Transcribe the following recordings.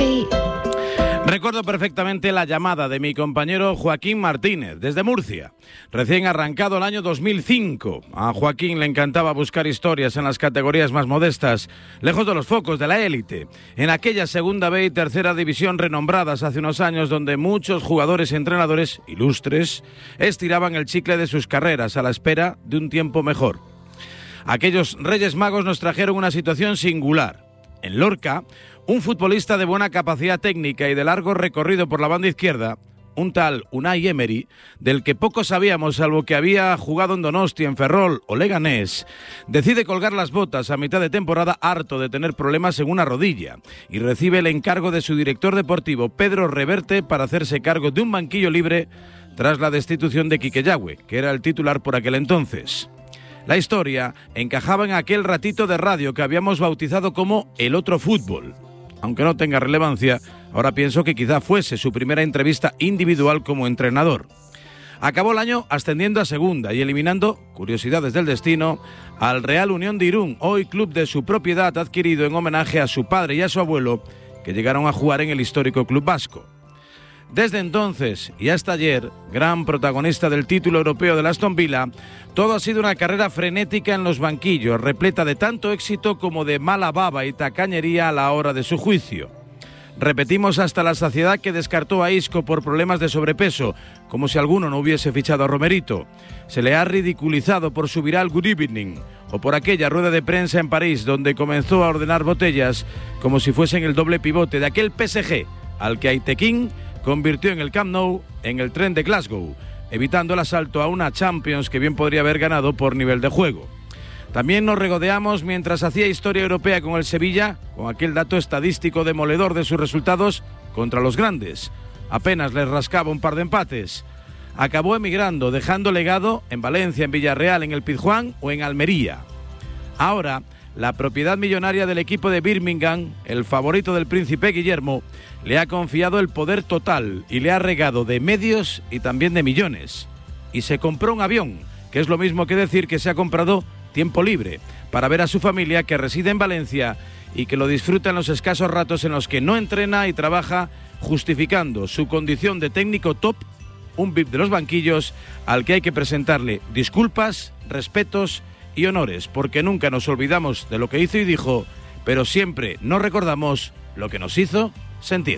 feet. Recuerdo perfectamente la llamada de mi compañero Joaquín Martínez, desde Murcia, recién arrancado el año 2005. A Joaquín le encantaba buscar historias en las categorías más modestas, lejos de los focos de la élite, en aquella segunda B y tercera división renombradas hace unos años, donde muchos jugadores y entrenadores ilustres estiraban el chicle de sus carreras a la espera de un tiempo mejor. Aquellos Reyes Magos nos trajeron una situación singular. En Lorca, un futbolista de buena capacidad técnica y de largo recorrido por la banda izquierda, un tal Unai Emery, del que poco sabíamos salvo que había jugado en Donosti, en Ferrol o Leganés, decide colgar las botas a mitad de temporada, harto de tener problemas en una rodilla, y recibe el encargo de su director deportivo, Pedro Reverte, para hacerse cargo de un banquillo libre tras la destitución de Quique Yagüe, que era el titular por aquel entonces. La historia encajaba en aquel ratito de radio que habíamos bautizado como El Otro Fútbol. Aunque no tenga relevancia, ahora pienso que quizá fuese su primera entrevista individual como entrenador. Acabó el año ascendiendo a segunda y eliminando, curiosidades del destino, al Real Unión de Irún, hoy club de su propiedad adquirido en homenaje a su padre y a su abuelo, que llegaron a jugar en el histórico club vasco. Desde entonces y hasta ayer, gran protagonista del título europeo del Aston Villa, todo ha sido una carrera frenética en los banquillos, repleta de tanto éxito como de mala baba y tacañería a la hora de su juicio. Repetimos hasta la saciedad que descartó a Isco por problemas de sobrepeso, como si alguno no hubiese fichado a Romerito. Se le ha ridiculizado por su viral Good Evening, o por aquella rueda de prensa en París, donde comenzó a ordenar botellas como si fuesen el doble pivote de aquel PSG, al que Aitekin convirtió en el Camp Nou en el tren de Glasgow, evitando el asalto a una Champions que bien podría haber ganado por nivel de juego. También nos regodeamos mientras hacía historia europea con el Sevilla, con aquel dato estadístico demoledor de sus resultados contra los grandes. Apenas les rascaba un par de empates. Acabó emigrando, dejando legado en Valencia, en Villarreal, en el Pizjuán o en Almería. Ahora, la propiedad millonaria del equipo de Birmingham, el favorito del príncipe Guillermo, le ha confiado el poder total y le ha regado de medios y también de millones. Y se compró un avión, que es lo mismo que decir que se ha comprado tiempo libre, para ver a su familia que reside en Valencia y que lo disfruta en los escasos ratos en los que no entrena y trabaja, justificando su condición de técnico top, un VIP de los banquillos al que hay que presentarle disculpas, respetos y honores, porque nunca nos olvidamos de lo que hizo y dijo, pero siempre nos recordamos lo que nos hizo sentir.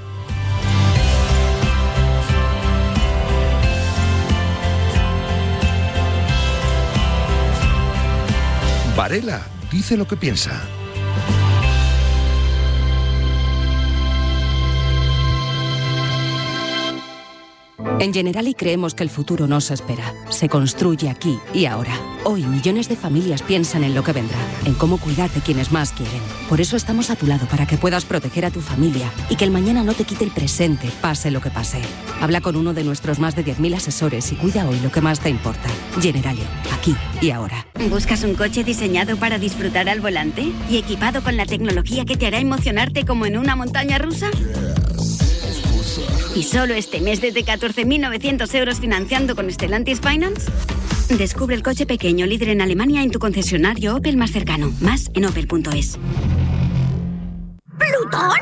Varela dice lo que piensa. En Generali creemos que el futuro no se espera, se construye aquí y ahora. Hoy millones de familias piensan en lo que vendrá, en cómo cuidar de quienes más quieren. Por eso estamos a tu lado para que puedas proteger a tu familia y que el mañana no te quite el presente, pase lo que pase. Habla con uno de nuestros más de 10.000 asesores y cuida hoy lo que más te importa. Generali, aquí y ahora. ¿Buscas un coche diseñado para disfrutar al volante y equipado con la tecnología que te hará emocionarte como en una montaña rusa? ¿Y solo este mes desde 14.900 euros financiando con Stellantis Finance? Descubre el coche pequeño líder en Alemania en tu concesionario Opel más cercano. Más en opel.es. ¿Plutón?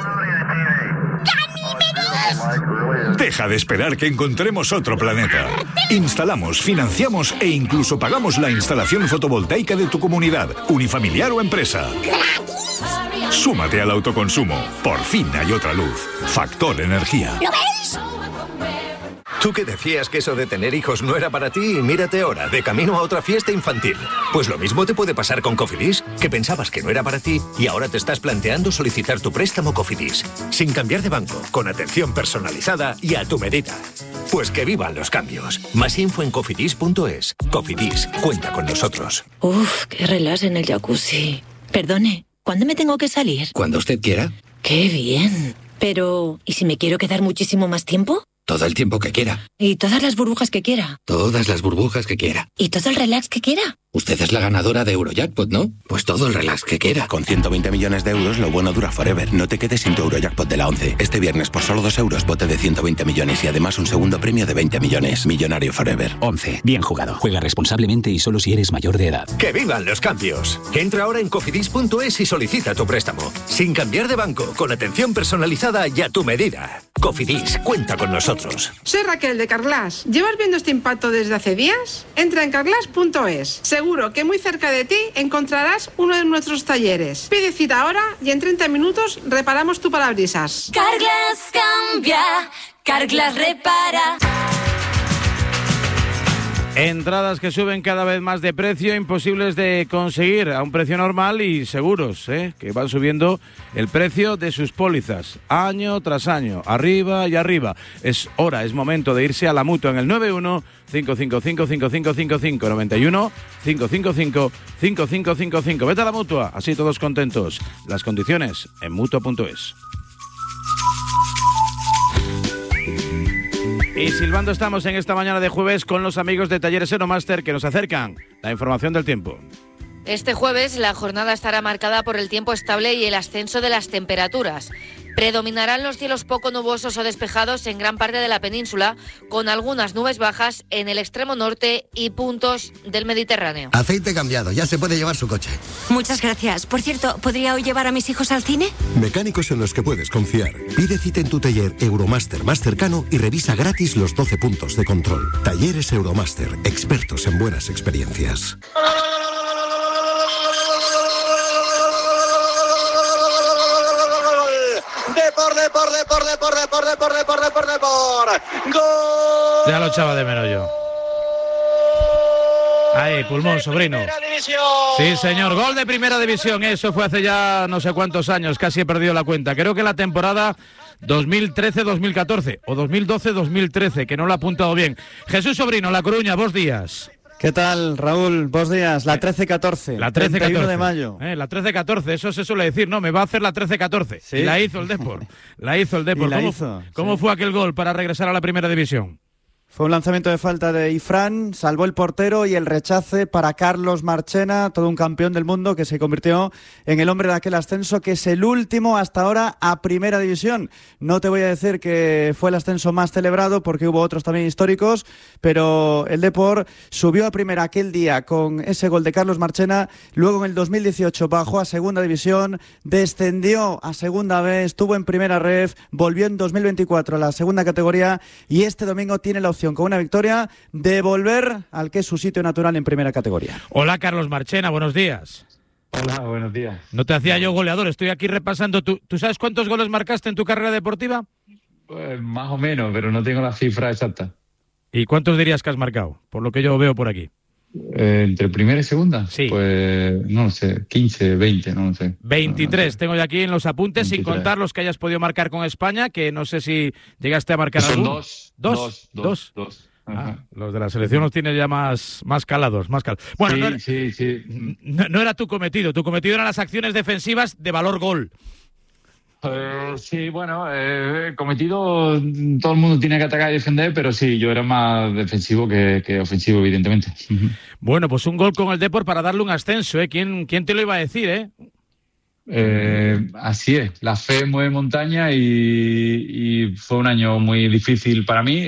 ¡Ganímedes! Deja de esperar que encontremos otro planeta. Instalamos, financiamos e incluso pagamos la instalación fotovoltaica de tu comunidad, unifamiliar o empresa. ¡Gratis! Súmate al autoconsumo. Por fin hay otra luz. Factor Energía. ¿Lo veis? Tú que decías que eso de tener hijos no era para ti y mírate ahora, de camino a otra fiesta infantil. Pues lo mismo te puede pasar con Cofidis, que pensabas que no era para ti y ahora te estás planteando solicitar tu préstamo Cofidis. Sin cambiar de banco, con atención personalizada y a tu medida. Pues que vivan los cambios. Más info en cofidis.es. Cofidis, cuenta con nosotros. Uf, qué relax en el jacuzzi. Perdone, ¿cuándo me tengo que salir? Cuando usted quiera. ¡Qué bien! Pero, ¿y si me quiero quedar muchísimo más tiempo? Todo el tiempo que quiera. ¿Y todas las burbujas que quiera? Todas las burbujas que quiera. ¿Y todo el relax que quiera? Usted es la ganadora de Eurojackpot, ¿no? Pues todo el relax que quiera. Con 120 millones de euros, lo bueno dura forever. No te quedes sin tu Eurojackpot de la 11. Este viernes, por solo 2 euros, bote de 120 millones y además un segundo premio de 20 millones. Millonario forever. 11. Bien jugado. Juega responsablemente y solo si eres mayor de edad. ¡Que vivan los cambios! Entra ahora en cofidis.es y solicita tu préstamo. Sin cambiar de banco, con atención personalizada y a tu medida. Cofidis, cuenta con nosotros. Soy Raquel de Carglass. ¿Llevas viendo este impacto desde hace días? Entra en carglass.es. Seguro que muy cerca de ti encontrarás uno de nuestros talleres. Pide cita ahora y en 30 minutos reparamos tu parabrisas. Carglass cambia, Carglass repara. Entradas que suben cada vez más de precio, imposibles de conseguir a un precio normal y seguros, que van subiendo el precio de sus pólizas año tras año, arriba y arriba. Es momento de irse a la Mutua en el 91-555-5555, 91-555-5555. Vete a la Mutua, así todos contentos. Las condiciones en Mutua.es. Y silbando estamos en esta mañana de jueves con los amigos de Talleres Aeromaster que nos acercan la información del tiempo. Este jueves la jornada estará marcada por el tiempo estable y el ascenso de las temperaturas. Predominarán los cielos poco nubosos o despejados en gran parte de la península, con algunas nubes bajas en el extremo norte y puntos del Mediterráneo. Aceite cambiado, ya se puede llevar su coche. Muchas gracias. Por cierto, ¿podría hoy llevar a mis hijos al cine? Mecánicos en los que puedes confiar. Pide cita en tu taller Euromaster más cercano y revisa gratis los 12 puntos de control. Talleres Euromaster, expertos en buenas experiencias. ¡Gol! Ya lo echaba de menos yo. Ahí, pulmón, sobrino. Sí, señor, gol de primera división. Eso fue hace ya no sé cuántos años, casi he perdido la cuenta. Creo que la temporada 2013-2014 o 2012-2013, que no lo ha apuntado bien. Jesús Sobrino, La Coruña, buenos días. ¿Qué tal, Raúl? Buenos días. La 13-14. La 13-14. 31 de mayo. La 13-14, eso se suele decir, ¿no? Me va a hacer la 13-14. ¿Sí? Y la hizo el Depor. ¿Cómo fue aquel gol para regresar a la primera división? Fue un lanzamiento de falta de Ifrán, salvó el portero y el rechace para Carlos Marchena, todo un campeón del mundo que se convirtió en el hombre de aquel ascenso, que es el último hasta ahora a primera división. No te voy a decir que fue el ascenso más celebrado porque hubo otros también históricos, pero el Depor subió a primera aquel día con ese gol de Carlos Marchena, luego en el 2018 bajó a segunda división, descendió a segunda vez, estuvo en primera ref, volvió en 2024 a la segunda categoría y este domingo tiene la opción con una victoria de volver al que es su sitio natural en primera categoría. Hola, Carlos Marchena, buenos días. Hola, buenos días. No te hacía yo goleador, estoy aquí repasando. ¿Tú sabes cuántos goles marcaste en tu carrera deportiva? Pues más o menos, pero no tengo la cifra exacta. ¿Y cuántos dirías que has marcado? Por lo que yo veo por aquí. ¿Entre primera y segunda? Sí. Pues no lo sé, 15, 20, no lo sé. 23, no sé. Tengo yo aquí en los apuntes, 23. Sin contar los que hayas podido marcar con España, que no sé si llegaste a marcar Son algún. Dos. Los de la selección los tienes ya más calados. Bueno, sí. No era tu cometido eran las acciones defensivas de valor gol. Sí, bueno, cometido, todo el mundo tiene que atacar y defender, pero sí, yo era más defensivo que ofensivo, evidentemente. Bueno, pues un gol con el Depor para darle un ascenso, ¿eh? ¿Quién te lo iba a decir, Así es, la fe mueve montaña y fue un año muy difícil para mí,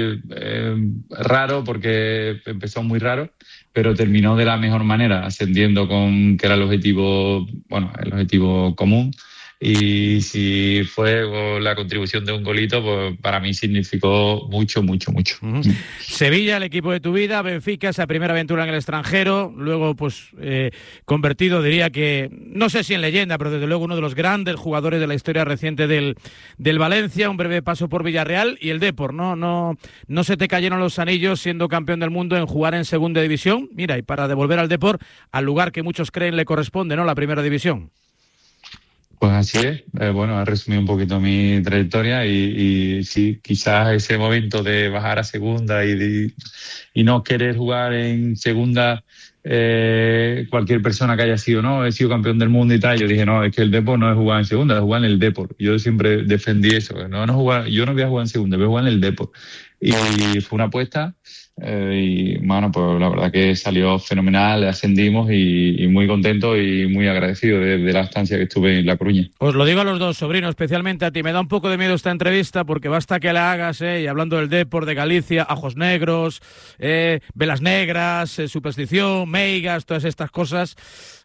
raro porque empezó muy raro, pero terminó de la mejor manera, ascendiendo que era el objetivo común. Y si fue la contribución de un golito, pues para mí significó mucho. Uh-huh. Sevilla, el equipo de tu vida, Benfica, esa primera aventura en el extranjero, luego pues convertido, diría que, no sé si en leyenda, pero desde luego uno de los grandes jugadores de la historia reciente del Valencia, un breve paso por Villarreal y el Depor, no se te cayeron los anillos siendo campeón del mundo en jugar en segunda división, mira, y para devolver al Depor al lugar que muchos creen le corresponde, ¿no? La primera división. Pues así es, ha resumido un poquito mi trayectoria y sí, quizás ese momento de bajar a segunda y no querer jugar en segunda, cualquier persona que haya sido, no, he sido campeón del mundo y tal, yo dije, no, es que el Depor no es jugar en segunda, es jugar en el Depor. Yo siempre defendí eso, yo no voy a jugar en segunda, voy a jugar en el Depor. y fue una apuesta. Y bueno, pues la verdad que salió fenomenal, ascendimos y muy contento y muy agradecido de la estancia que estuve en La Coruña. Os lo digo a los dos, sobrino, especialmente a ti. Me da un poco de miedo esta entrevista porque basta que la hagas, y hablando del Depor, de Galicia, ajos negros, velas negras, superstición, meigas, todas estas cosas.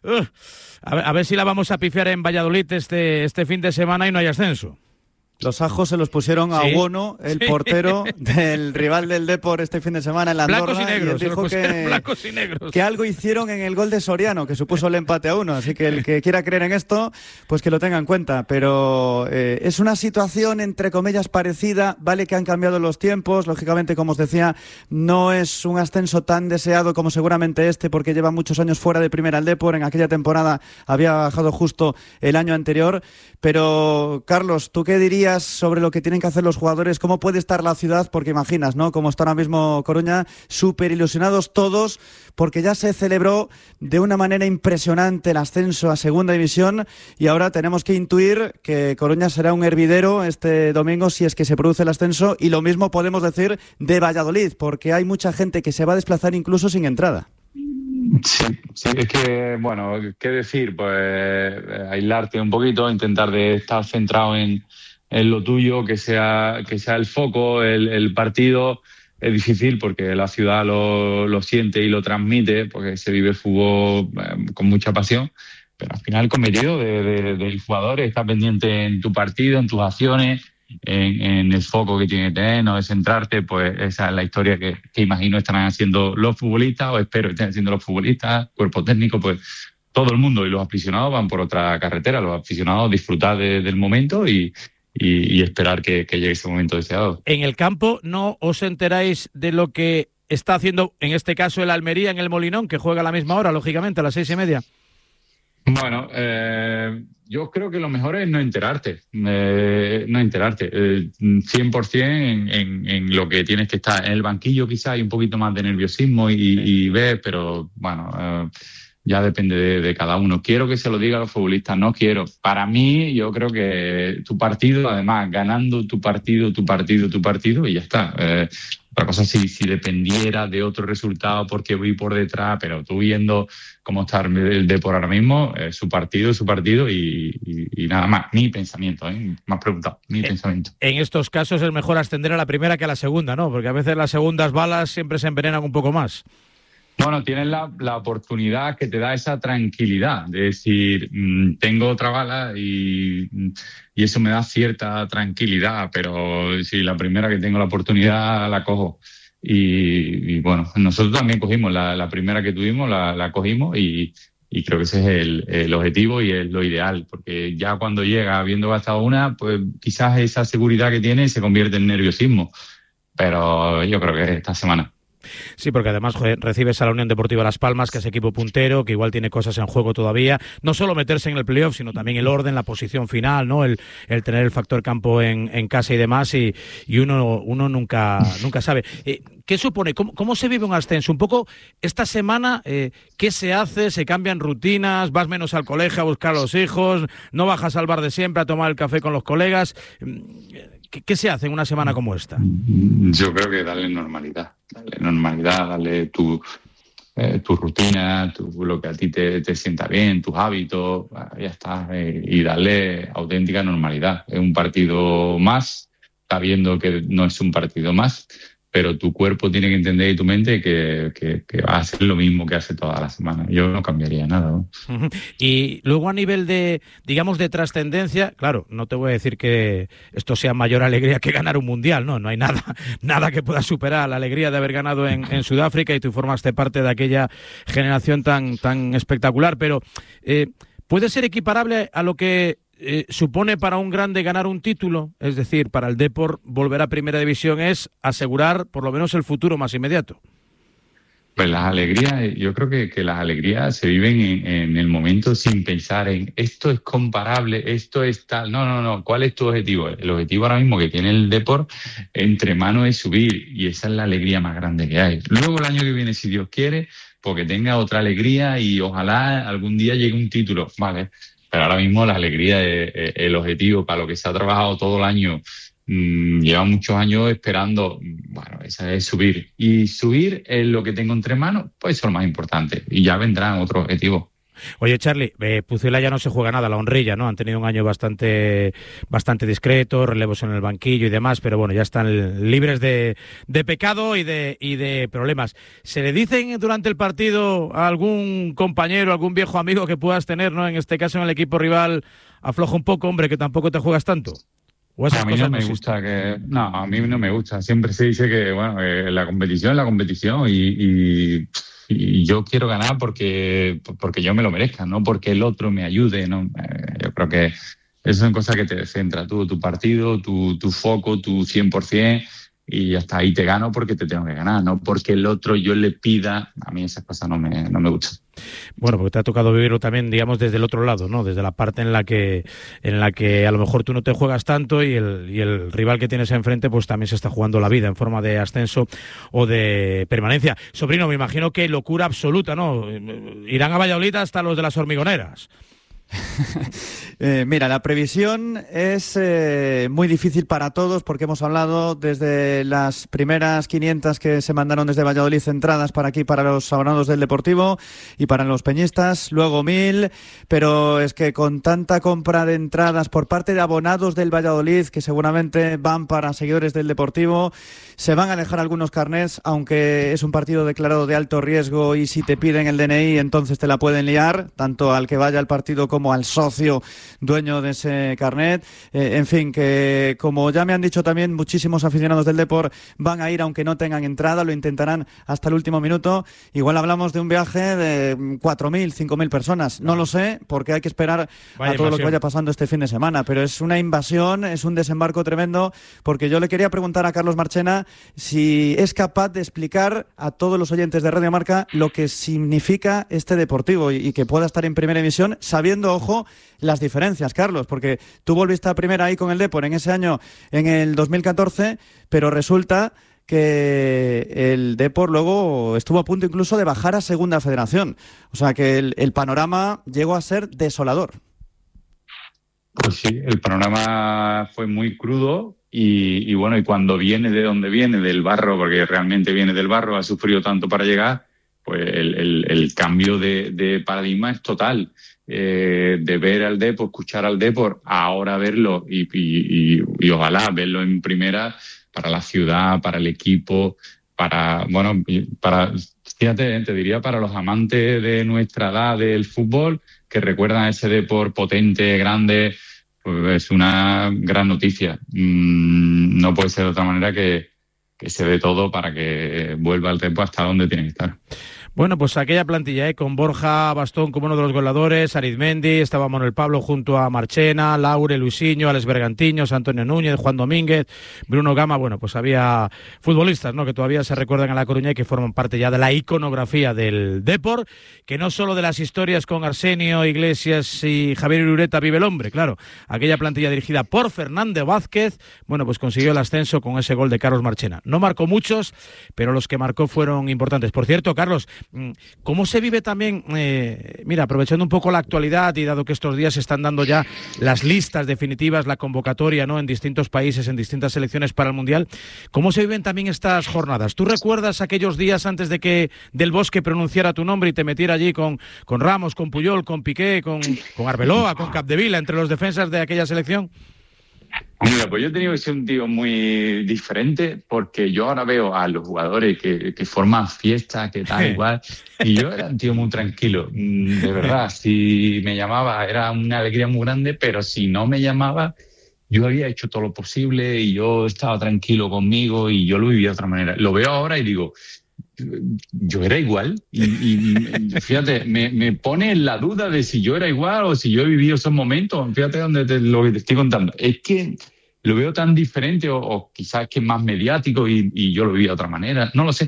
A ver si la vamos a pifiar en Valladolid este fin de semana y no hay ascenso. Los ajos se los pusieron a Bono, el portero del rival del Depor este fin de semana en la Andorra. Blancos y negros, y él dijo blancos y negros. Que algo hicieron en el gol de Soriano, que supuso el empate a 1. Así que el que quiera creer en esto, pues que lo tenga en cuenta. Pero es una situación, entre comillas, parecida. Vale que han cambiado los tiempos. Lógicamente, como os decía, no es un ascenso tan deseado como seguramente este, porque lleva muchos años fuera de primera el Depor. En aquella temporada había bajado justo el año anterior. Pero, Carlos, ¿tú qué dirías sobre lo que tienen que hacer los jugadores? ¿Cómo puede estar la ciudad? Porque imaginas, ¿no? Como está ahora mismo Coruña, súper ilusionados todos, porque ya se celebró de una manera impresionante el ascenso a Segunda División y ahora tenemos que intuir que Coruña será un hervidero este domingo si es que se produce el ascenso, y lo mismo podemos decir de Valladolid, porque hay mucha gente que se va a desplazar incluso sin entrada. Sí, es que, bueno, ¿qué decir? Pues aislarte un poquito, intentar de estar centrado en lo tuyo, que sea el foco, el partido. Es difícil porque la ciudad lo siente y lo transmite, porque se vive el fútbol con mucha pasión, pero al final el cometido del jugador está pendiente en tu partido, en tus acciones, en el foco que tiene que tener, no descentrarte. Pues esa es la historia que imagino estarán haciendo los futbolistas, o espero que estén haciendo los futbolistas, cuerpo técnico, pues todo el mundo, y los aficionados van por otra carretera. Los aficionados disfrutar del momento y esperar que llegue ese momento deseado. En el campo no os enteráis de lo que está haciendo, en este caso, el Almería en el Molinón, que juega a la misma hora, lógicamente, a las 6:30. Bueno, yo creo que lo mejor es no enterarte. 100% en lo que tienes que estar. En el banquillo quizá hay un poquito más de nerviosismo y ver, pero bueno, ya depende de cada uno. Quiero que se lo diga a los futbolistas, no quiero. Para mí, yo creo que tu partido, además, ganando tu partido y ya está. Otra cosa si dependiera de otro resultado porque voy por detrás, pero tú viendo cómo está el Depor ahora mismo, su partido y nada más. Mi pensamiento, me has preguntado, mi pensamiento. En estos casos es mejor ascender a la primera que a la segunda, ¿no? Porque a veces las segundas balas siempre se envenenan un poco más. Bueno, tienes la oportunidad que te da esa tranquilidad de decir, tengo otra bala y eso me da cierta tranquilidad, pero si la primera que tengo la oportunidad la cojo. Y bueno, nosotros también cogimos la primera que tuvimos, la cogimos y creo que ese es el objetivo y es lo ideal, porque ya cuando llega habiendo gastado una, pues quizás esa seguridad que tiene se convierte en nerviosismo, pero yo creo que esta semana. Sí, porque además recibes a la Unión Deportiva Las Palmas, que es equipo puntero, que igual tiene cosas en juego todavía. No solo meterse en el playoff, sino también el orden, la posición final, ¿no? El tener el factor campo en casa y demás, y uno nunca sabe. ¿Qué supone? ¿Cómo se vive un ascenso? Un poco esta semana, ¿qué se hace? ¿Se cambian rutinas? ¿Vas menos al colegio a buscar a los hijos? ¿No bajas al bar de siempre a tomar el café con los colegas? ¿Qué se hace en una semana como esta? Yo creo que darle normalidad, darle tu rutina, lo que a ti te sienta bien, tus hábitos, ya está, y darle auténtica normalidad. Es un partido más, sabiendo que no es un partido más, pero tu cuerpo tiene que entender y tu mente que va a hacer lo mismo que hace toda la semana. Yo no cambiaría nada, ¿no? Y luego a nivel de, digamos, de trascendencia, claro, no te voy a decir que esto sea mayor alegría que ganar un mundial, no hay nada que pueda superar la alegría de haber ganado en Sudáfrica, y tú formaste parte de aquella generación tan espectacular, pero ¿puede ser equiparable a lo que supone para un grande ganar un título? Es decir, para el Depor volver a Primera División es asegurar por lo menos el futuro más inmediato. Pues las alegrías, yo creo que las alegrías se viven en el momento, sin pensar en esto es comparable, esto es tal. No. ¿Cuál es tu objetivo? El objetivo ahora mismo que tiene el Depor entre manos es subir, y esa es la alegría más grande que hay. Luego el año que viene, si Dios quiere, porque tenga otra alegría y ojalá algún día llegue un título, vale. Pero ahora mismo la alegría es el objetivo para lo que se ha trabajado todo el año lleva muchos años esperando, bueno, esa es subir. Y subir es lo que tengo entre manos, pues eso es lo más importante. Y ya vendrán otros objetivos. Oye, Charlie, Pucela ya no se juega nada, la honrilla, ¿no? Han tenido un año bastante discreto, relevos en el banquillo y demás, pero bueno, ya están libres de pecado y de problemas. ¿Se le dicen durante el partido a algún compañero, algún viejo amigo que puedas tener, ¿no? En este caso en el equipo rival, afloja un poco, hombre, que tampoco te juegas tanto? A mí no me gusta No, a mí no me gusta. Siempre se dice que, bueno, la competición es la competición y yo quiero ganar porque yo me lo merezca, no porque el otro me ayude, ¿no? Yo creo que esas son cosas que te centra tú, tu partido, tu foco, tu 100%, y hasta ahí te gano porque te tengo que ganar, no porque el otro yo le pida. A mí esas cosas no me gustan. Bueno, porque te ha tocado vivirlo también, digamos, desde el otro lado, ¿no? Desde la parte en la que a lo mejor tú no te juegas tanto y el rival que tienes enfrente pues también se está jugando la vida en forma de ascenso o de permanencia. Sobrino, me imagino que locura absoluta, ¿no? Irán a Valladolid hasta los de las Hormigoneras. Mira, la previsión es muy difícil para todos porque hemos hablado desde las primeras 500 que se mandaron desde Valladolid, entradas para aquí, para los abonados del Deportivo y para los peñistas, luego 1000, pero es que con tanta compra de entradas por parte de abonados del Valladolid, que seguramente van para seguidores del Deportivo, se van a dejar algunos carnets, aunque es un partido declarado de alto riesgo y si te piden el DNI entonces te la pueden liar, tanto al que vaya al partido como al socio dueño de ese carnet. En fin, que como ya me han dicho también muchísimos aficionados del Depor, van a ir aunque no tengan entrada, lo intentarán hasta el último minuto. Igual hablamos de un viaje de 4.000, 5.000 personas. No lo sé, porque hay que esperar a todo lo que vaya pasando este fin de semana, pero es una invasión, es un desembarco tremendo, porque yo le quería preguntar a Carlos Marchena si es capaz de explicar a todos los oyentes de Radio Marca lo que significa este Deportivo y que pueda estar en primera división, sabiendo, ojo, las diferencias, Carlos, porque tú volviste a primera ahí con el Depor en ese año, en el 2014, pero resulta que el Depor luego estuvo a punto incluso de bajar a Segunda Federación. O sea que el panorama llegó a ser desolador. Pues sí, el panorama fue muy crudo y bueno, y cuando viene de donde viene, del barro, porque realmente viene del barro, ha sufrido tanto para llegar, pues el cambio de paradigma es total. De ver al Depor, escuchar al Depor, ahora verlo y ojalá verlo en primera para la ciudad, para el equipo, fíjate, te diría para los amantes de nuestra edad del fútbol que recuerdan a ese Depor potente, grande, pues es una gran noticia. No puede ser de otra manera que se dé todo para que vuelva el Depor hasta donde tiene que estar. Bueno, pues aquella plantilla, con Borja Bastón como uno de los goleadores, Arizmendi, estaba Manuel Pablo junto a Marchena, Laure, Luisinho, Alex Bergantiños, Antonio Núñez, Juan Domínguez, Bruno Gama. Bueno, pues había futbolistas, ¿no?, que todavía se recuerdan en La Coruña y que forman parte ya de la iconografía del Depor, que no solo de las historias con Arsenio, Iglesias y Javier Irureta vive el hombre, claro. Aquella plantilla dirigida por Fernando Vázquez, bueno, pues consiguió el ascenso con ese gol de Carlos Marchena. No marcó muchos, pero los que marcó fueron importantes. Por cierto, Carlos, ¿cómo se vive también, mira, aprovechando un poco la actualidad y dado que estos días se están dando ya las listas definitivas, la convocatoria, ¿no?, en distintos países, en distintas selecciones para el Mundial, ¿cómo se viven también estas jornadas? ¿Tú recuerdas aquellos días antes de que Del Bosque pronunciara tu nombre y te metiera allí con Ramos, con Puyol, con Piqué, con Arbeloa, con Capdevila, entre los defensas de aquella selección? Mira, pues yo he tenido que ser un tío muy diferente porque yo ahora veo a los jugadores que forman fiestas, que tal igual, y yo era un tío muy tranquilo, de verdad. Si me llamaba era una alegría muy grande, pero si no me llamaba yo había hecho todo lo posible y yo estaba tranquilo conmigo y yo lo vivía de otra manera. Lo veo ahora y digo, yo era igual y fíjate, me pone en la duda de si yo era igual o si yo he vivido esos momentos. Fíjate lo que te estoy contando. Es que lo veo tan diferente o quizás que es más mediático y yo lo vivía de otra manera. No lo sé.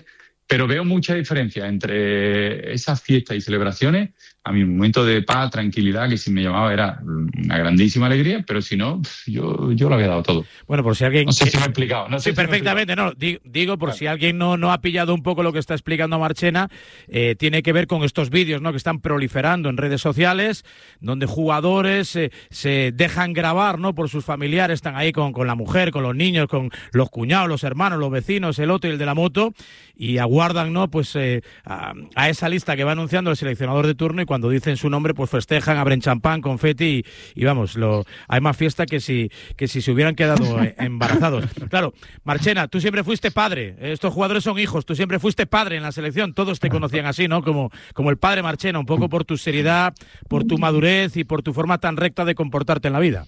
Pero veo mucha diferencia entre esas fiestas y celebraciones a mi momento de paz, tranquilidad, que si me llamaba era una grandísima alegría, pero si no, yo lo había dado todo. Bueno, por si alguien... No sé si me he explicado. No sé sí, si perfectamente. No, digo, por si alguien no ha pillado un poco lo que está explicando Marchena, tiene que ver con estos vídeos, ¿no?, que están proliferando en redes sociales, donde jugadores se dejan grabar, ¿no?, por sus familiares, están ahí con la mujer, con los niños, con los cuñados, los hermanos, los vecinos, el otro y el de la moto, y aguardan, ¿no?, pues a esa lista que va anunciando el seleccionador de turno, y cuando dicen su nombre, pues festejan, abren champán, confeti y vamos, hay más fiesta que si se hubieran quedado embarazados. Claro, Marchena, tú siempre fuiste padre, estos jugadores son hijos, tú siempre fuiste padre en la selección, todos te conocían así, ¿no?, como el padre Marchena, un poco por tu seriedad, por tu madurez y por tu forma tan recta de comportarte en la vida.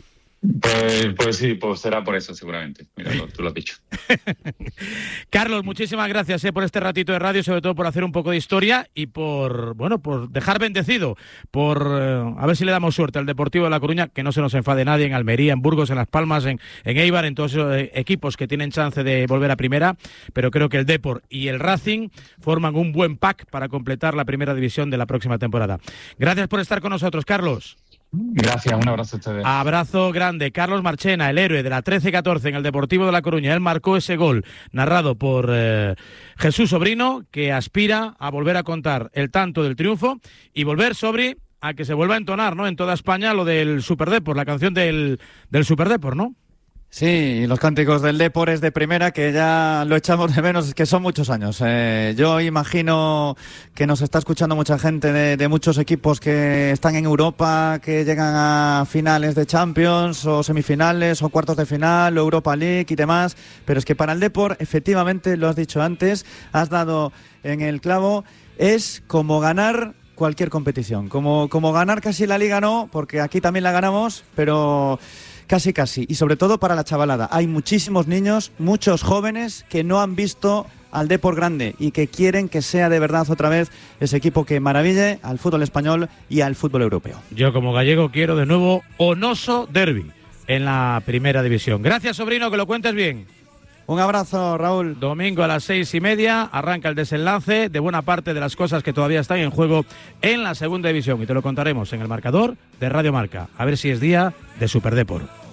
Pues sí, pues será por eso seguramente. Mira, tú lo has dicho. Carlos, muchísimas gracias por este ratito de radio, sobre todo por hacer un poco de historia y por dejar bendecido, a ver si le damos suerte al Deportivo de La Coruña, que no se nos enfade nadie en Almería, en Burgos, en Las Palmas, en Eibar, en todos esos equipos que tienen chance de volver a primera, pero creo que el Depor y el Racing forman un buen pack para completar la primera división de la próxima temporada. Gracias por estar con nosotros, Carlos. Gracias, un abrazo a ustedes. Abrazo grande. Carlos Marchena, el héroe de la 13-14 en el Deportivo de La Coruña. Él marcó ese gol narrado por Jesús Sobrino, que aspira a volver a contar el tanto del triunfo y volver, Sobri, a que se vuelva a entonar, ¿no?, en toda España lo del Superdepor, la canción del Superdepor, ¿no? Sí, y los cánticos del Depor es de primera, que ya lo echamos de menos, que son muchos años. Yo imagino que nos está escuchando mucha gente de muchos equipos que están en Europa, que llegan a finales de Champions, o semifinales, o cuartos de final, o Europa League y demás. Pero es que para el Depor, efectivamente, lo has dicho antes, has dado en el clavo, es como ganar cualquier competición. Como ganar casi la Liga, no, porque aquí también la ganamos, pero... Casi. Y sobre todo para la chavalada. Hay muchísimos niños, muchos jóvenes que no han visto al Depor grande y que quieren que sea de verdad otra vez ese equipo que maraville al fútbol español y al fútbol europeo. Yo como gallego quiero de nuevo Onoso Derby en la primera división. Gracias, Sobrino, que lo cuentes bien. Un abrazo, Raúl. Domingo a las 6:30 arranca el desenlace de buena parte de las cosas que todavía están en juego en la segunda división y te lo contaremos en el marcador de Radio Marca. A ver si es día de Superdepor.